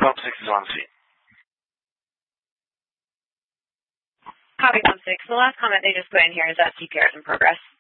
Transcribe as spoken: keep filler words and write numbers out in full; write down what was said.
Pump six is on scene. Copy Pump six. The last comment they just put in here is that C P R is in progress.